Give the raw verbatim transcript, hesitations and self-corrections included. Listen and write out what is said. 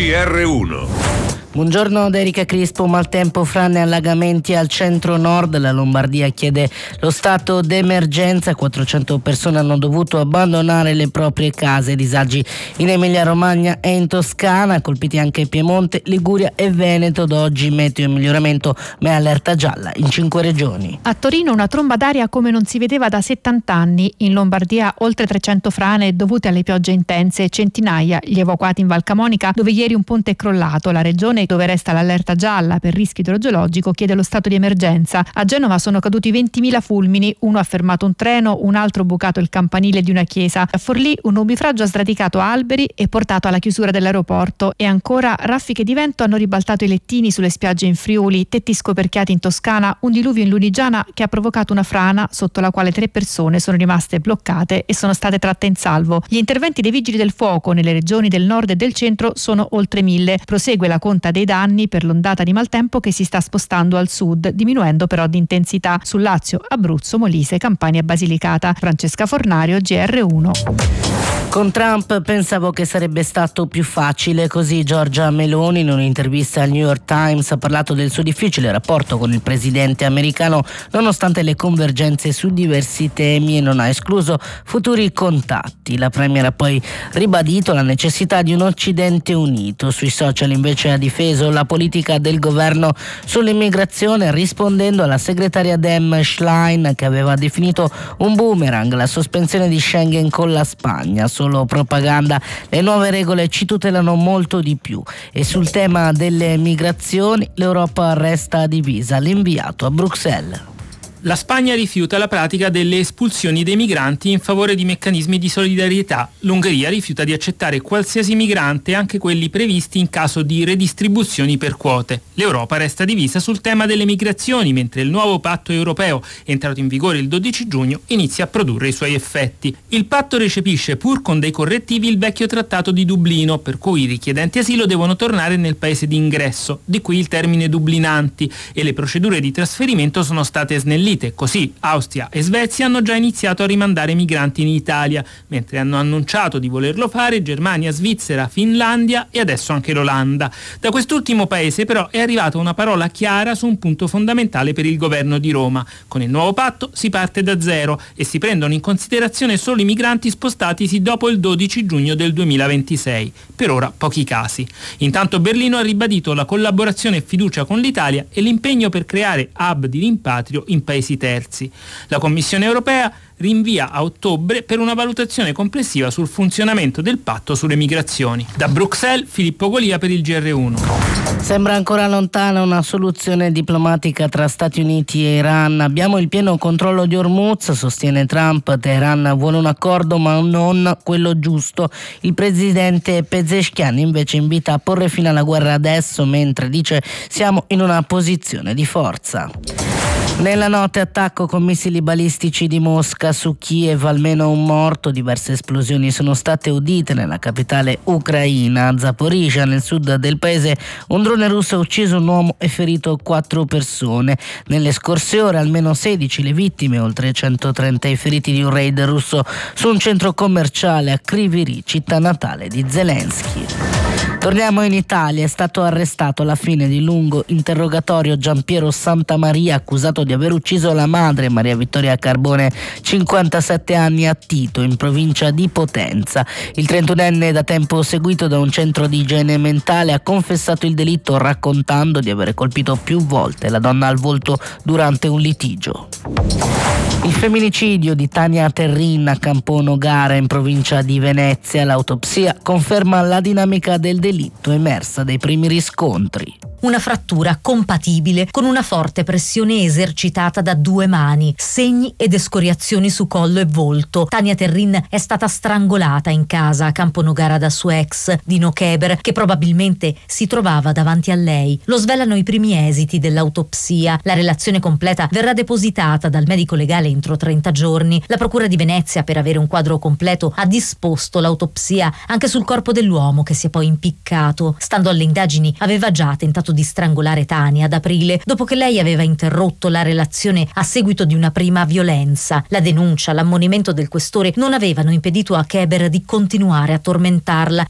G R uno. Buongiorno da Erika Crispo. Maltempo, frane e allagamenti al centro-nord. La Lombardia chiede lo stato d'emergenza. quattrocento persone hanno dovuto abbandonare le proprie case. Disagi in Emilia-Romagna e in Toscana, colpiti anche Piemonte, Liguria e Veneto. Da oggi meteo in miglioramento, ma è allerta gialla in cinque regioni. A Torino una tromba d'aria come non si vedeva da settanta anni. In Lombardia oltre trecento frane dovute alle piogge intense e centinaia gli evacuati in Val Camonica, dove ieri un ponte è crollato. La regione, dove resta l'allerta gialla per rischio idrogeologico, chiede lo stato di emergenza. A Genova sono caduti ventimila fulmini, uno ha fermato un treno, un altro bucato il campanile di una chiesa. A Forlì un nubifragio ha sradicato alberi e portato alla chiusura dell'aeroporto. E ancora raffiche di vento hanno ribaltato i lettini sulle spiagge in Friuli, tetti scoperchiati in Toscana, un diluvio in Lunigiana che ha provocato una frana sotto la quale tre persone sono rimaste bloccate e sono state tratte in salvo. Gli interventi dei vigili del fuoco nelle regioni del nord e del centro sono oltre mille. Prosegue la conta dei danni per l'ondata di maltempo che si sta spostando al sud, diminuendo però di intensità su Lazio, Abruzzo, Molise, Campania e Basilicata. Francesca Fornario, G R uno. Con Trump pensavo che sarebbe stato più facile, così Giorgia Meloni in un'intervista al New York Times ha parlato del suo difficile rapporto con il presidente americano nonostante le convergenze su diversi temi e non ha escluso futuri contatti. La premier ha poi ribadito la necessità di un Occidente unito. Sui social invece ha difeso la politica del governo sull'immigrazione rispondendo alla segretaria Dem Schlein che aveva definito un boomerang la sospensione di Schengen con la Spagna. Solo propaganda, le nuove regole ci tutelano molto di più. E sul tema delle migrazioni l'Europa resta divisa. L'inviato a Bruxelles. La Spagna rifiuta la pratica delle espulsioni dei migranti in favore di meccanismi di solidarietà. L'Ungheria rifiuta di accettare qualsiasi migrante, anche quelli previsti in caso di redistribuzioni per quote. L'Europa resta divisa sul tema delle migrazioni, mentre il nuovo patto europeo, entrato in vigore il dodici giugno, inizia a produrre i suoi effetti. Il patto recepisce, pur con dei correttivi, il vecchio trattato di Dublino, per cui i richiedenti asilo devono tornare nel paese di ingresso. Di qui il termine dublinanti, e le procedure di trasferimento sono state snellite. Così Austria e Svezia hanno già iniziato a rimandare migranti in Italia, mentre hanno annunciato di volerlo fare Germania, Svizzera, Finlandia e adesso anche l'Olanda. Da quest'ultimo paese però è arrivata una parola chiara su un punto fondamentale per il governo di Roma. Con il nuovo patto si parte da zero e si prendono in considerazione solo i migranti spostatisi dopo il dodici giugno del duemilaventisei. Per ora pochi casi. Intanto Berlino ha ribadito la collaborazione e fiducia con l'Italia e l'impegno per creare hub di rimpatrio in paesi terzi. La Commissione europea rinvia a ottobre per una valutazione complessiva sul funzionamento del patto sulle migrazioni. Da Bruxelles, Filippo Golia per il G R uno. Sembra ancora lontana una soluzione diplomatica tra Stati Uniti e Iran. Abbiamo il pieno controllo di Hormuz, sostiene Trump. Teheran vuole un accordo ma non quello giusto. Il presidente Pezeshkian invece invita a porre fine alla guerra adesso, mentre dice siamo in una posizione di forza. Nella notte attacco con missili balistici di Mosca su Kiev, almeno un morto, diverse esplosioni sono state udite nella capitale ucraina. A Zaporizhzhia, nel sud del paese, un drone russo ha ucciso un uomo e ferito quattro persone. Nelle scorse ore almeno sedici le vittime, oltre centotrenta i feriti di un raid russo su un centro commerciale a Kryvyi Rih, città natale di Zelensky. Torniamo in Italia. È stato arrestato alla fine di lungo interrogatorio Giampiero Santamaria, accusato di aver ucciso la madre Maria Vittoria Carbone, cinquantasette anni, a Tito, in provincia di Potenza. Il trentunenne, da tempo seguito da un centro di igiene mentale, ha confessato il delitto raccontando di aver colpito più volte la donna al volto durante un litigio. Il femminicidio di Tania Terrin a Camponogara, in provincia di Venezia. L'autopsia conferma la dinamica del delitto emersa dai primi riscontri. Una frattura compatibile con una forte pressione esercitata da due mani, segni ed escoriazioni su collo e volto. Tania Terrin è stata strangolata in casa a Camponogara da suo ex, Dino Keber, che probabilmente si trovava davanti a lei. Lo svelano i primi esiti dell'autopsia. La relazione completa verrà depositata dal medico legale entro trenta giorni. La Procura di Venezia, per avere un quadro completo, ha disposto l'autopsia anche sul corpo dell'uomo, che si è poi impiccato. Stando alle indagini, aveva già tentato di strangolare Tania ad aprile, dopo che lei aveva interrotto la relazione a seguito di una prima violenza. La denuncia, l'ammonimento del questore non avevano impedito a Keber di continuare a tormentarla,